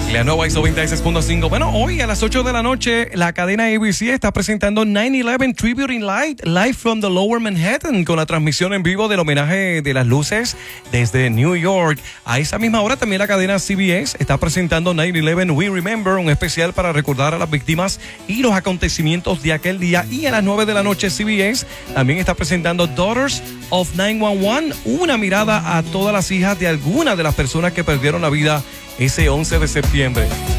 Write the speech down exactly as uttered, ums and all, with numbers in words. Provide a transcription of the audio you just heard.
La nueva X noventa y seis punto cinco. Bueno, hoy a las ocho de la noche, la cadena A B C está presentando nueve once Tribute in Light, live from the Lower Manhattan, con la transmisión en vivo del homenaje de las luces desde New York. A esa misma hora también la cadena C B S está presentando nueve once We Remember, un especial para recordar a las víctimas y los acontecimientos de aquel día. Y a las nueve de la noche, C B S también está presentando Daughters of nueve once, una mirada a todas las hijas de algunas de las personas que perdieron la vida ese once de septiembre.